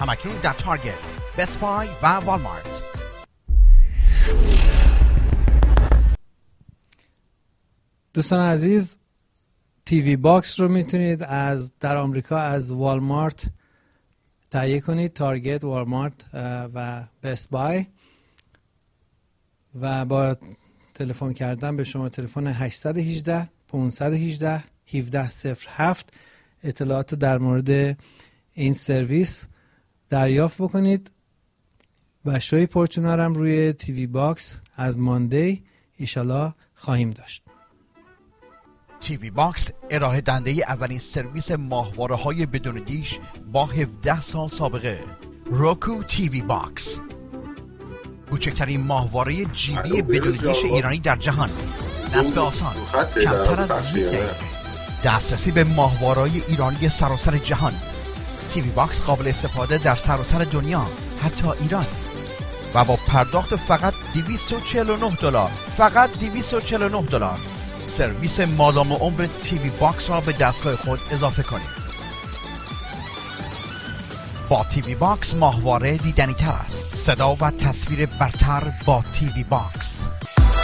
همکنون در تارگت، بست بای و والمارت. دوستان عزیز، تیوی باکس رو میتونید در آمریکا از والمارت تهیه کنید، تارگت، والمارت و بست بای، و با تلفن کردن به شما تلفن 818 518 1707 اطلاعات در مورد این سرویس دریافت بکنید. و شوی پورچونارم روی تیوی باکس از ماندی ایشالا خواهیم داشت. تیوی باکس ارائه دهنده اولین سرویس ماهواره‌های بدون دیش با 17 سال سابقه. روکو تیوی باکس، کوچکترین ماهواره جیبی بدون دیش ایرانی در جهان. نصب آسان، کمتر از 1 دقیقه، دسترسی به ماهواره‌های ایرانی سراسر جهان. تیوی باکس قابل استفاده در سراسر دنیا، حتی ایران، و با پرداخت فقط $249. فقط $249. سرویس مادام عمر تیوی باکس را به دستگاه خود اضافه کنید. با تیوی باکس ماهواره دیدنی تر است. صدا و تصویر برتر با تیوی باکس.